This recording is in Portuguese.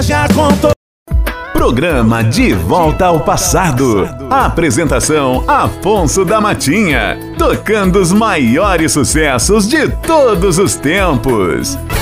Já contou. Programa De Volta ao Passado. Apresentação Afonso da Matinha. Tocando os maiores sucessos de todos os tempos.